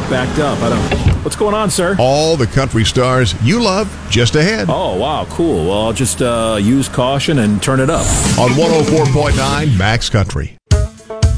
backed up. I don't... What's going on, sir? All the country stars you love just ahead. Oh, wow, cool. Well, I'll just use caution and turn it up. On 104.9 Max Country.